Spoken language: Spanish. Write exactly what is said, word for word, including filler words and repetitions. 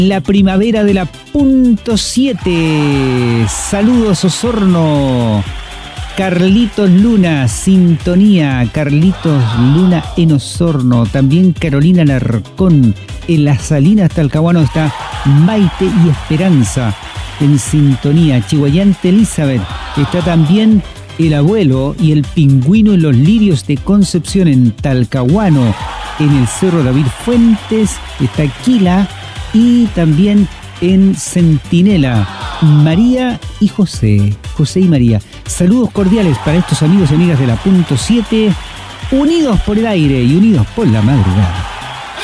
La primavera de la punto siete. Saludos Osorno. Carlitos Luna, sintonía. Carlitos Luna en Osorno. También Carolina Larcón. En las Salinas Talcahuano está Maite y Esperanza en sintonía. Chihuayante Elizabeth. Está también el abuelo y el pingüino en los lirios de Concepción en Talcahuano. En el Cerro David Fuentes está Quila. Y también en Centinela, María y José, José y María. Saludos cordiales para estos amigos y amigas de la punto siete, unidos por el aire y unidos por la madrugada.